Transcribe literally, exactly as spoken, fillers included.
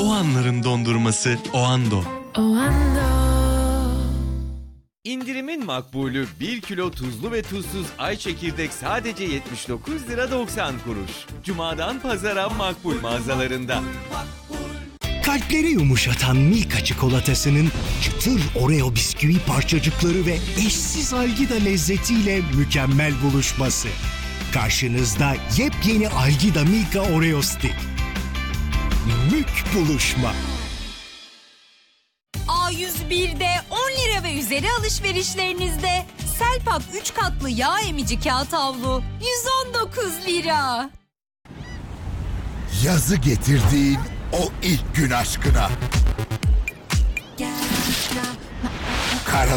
O anların dondurması Oando. Oando. İndirimin makbulü bir kilo tuzlu ve tuzsuz ay çekirdek sadece yetmiş dokuz lira doksan kuruş. Cuma'dan pazara makbul mağazalarında. Kalpleri yumuşatan Milka çikolatasının çıtır Oreo bisküvi parçacıkları ve eşsiz Algida lezzetiyle mükemmel buluşması. Karşınızda yepyeni Algida Milka Oreo Stick. Mük buluşma. A yüz bir'de on lira ve üzeri alışverişlerinizde Selpak üç katlı yağ emici kağıt havlu yüz on dokuz lira. Yazı getirdiğin o ilk gün aşkına